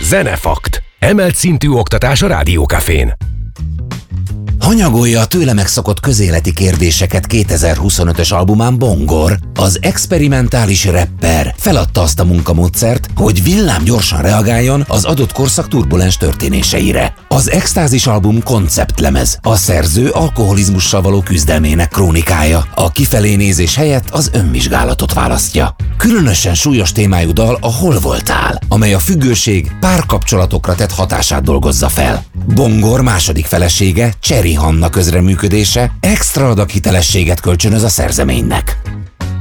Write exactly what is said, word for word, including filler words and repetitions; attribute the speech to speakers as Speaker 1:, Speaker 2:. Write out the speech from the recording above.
Speaker 1: Zenefakt. Emelt szintű oktatás a Rádiókafén.
Speaker 2: Hanyagolja a tőle megszokott közéleti kérdéseket kétezer-huszonötös albumán Bongor, az experimentális rapper feladta azt a munkamódszert, hogy villámgyorsan reagáljon az adott korszak turbulens történéseire. Az Extázis album konceptlemez, a szerző alkoholizmussal való küzdelmének krónikája, a kifelé nézés helyett az önvizsgálatot választja. Különösen súlyos témájú dal a Hol voltál, amely a függőség párkapcsolatokra tett hatását dolgozza fel. Bongor második felesége, Cseri Hanna közreműködése extra adag hitelességet kölcsönöz a szerzeménynek.